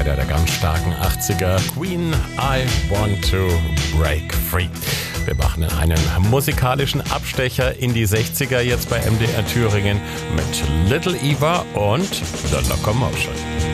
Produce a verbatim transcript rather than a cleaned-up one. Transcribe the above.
Vorreiter der ganz starken achtziger. Queen, I Want to Break Free. Wir machen einen musikalischen Abstecher in die sechziger jetzt bei M D R Thüringen mit Little Eva und The Locomotion.